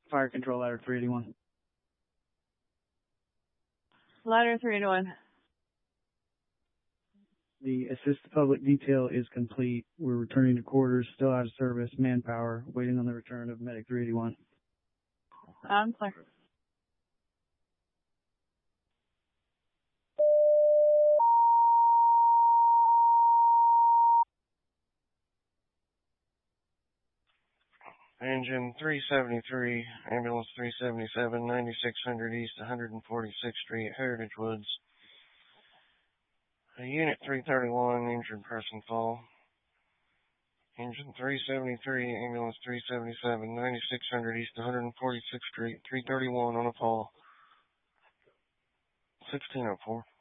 Fire control ladder 381. Ladder 381. The assist the public detail is complete. We're returning to quarters, still out of service, manpower, waiting on the return of medic 381. I'm clear. Engine 373, ambulance 377, 9600 East 146th Street, Heritage Woods. Unit 331, injured person fall. Engine 373, ambulance 377, 9600 East 146th Street, 331 on a fall. 1604.